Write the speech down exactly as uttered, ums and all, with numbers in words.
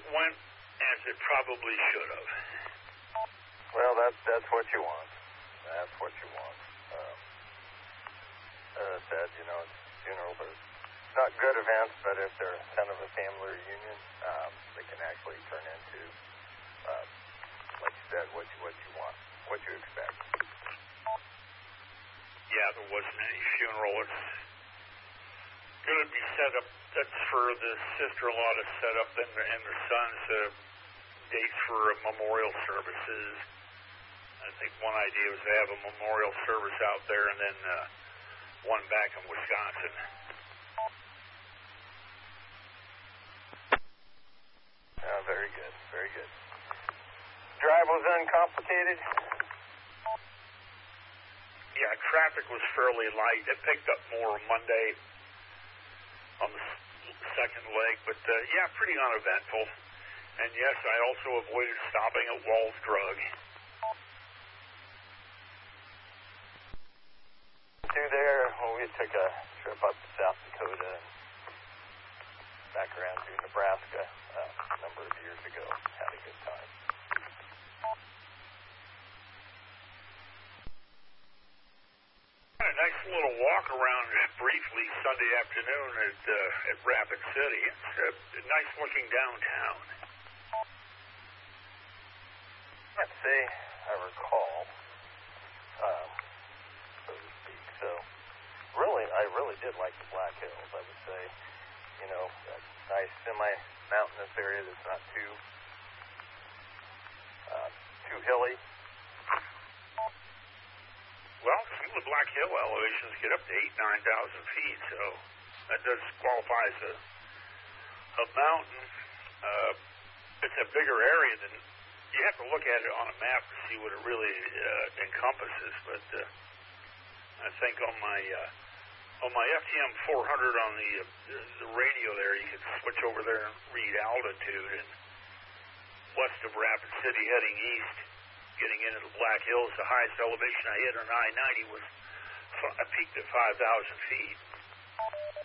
went as it probably should have. Well, that's that's what you want. That's what you want. Um, as I said, you know, funerals are not good events, but if they're kind of a family reunion, um, they can actually turn into, uh, like you said, what you, what you want, what you expect. Yeah, there wasn't any funeral. It's going to be set up. That's for the sister-in-law to set up, and, and the son's uh, dates for memorial services. I think one idea was to have a memorial service out there, and then uh, one back in Wisconsin. Uh, very good, very good. Drive was uncomplicated? Yeah, traffic was fairly light. It picked up more Monday on the second leg, but uh, yeah, pretty uneventful. And yes, I also avoided stopping at Wall's Drug. Through there, well, we took a trip up to South Dakota and back around through Nebraska uh, a number of years ago. Had a good time. A nice little walk around briefly Sunday afternoon at uh, at Rapid City. It's uh, nice looking downtown. I'd say I recall, um, so to speak. So really, I really did like the Black Hills. I would say, you know, a nice semi-mountainous area that's not too uh, too hilly. Well, some of the Black Hill elevations get up to eight, nine thousand feet, so that does qualify as a, a mountain. Uh, it's a bigger area than you have to look at it on a map to see what it really uh, encompasses. But uh, I think on my uh, on my F T M four hundred on the uh, the radio there, you can switch over there and read altitude. And west of Rapid City, heading east, getting into the Black Hills, the highest elevation I hit on I ninety was I peaked at five thousand feet.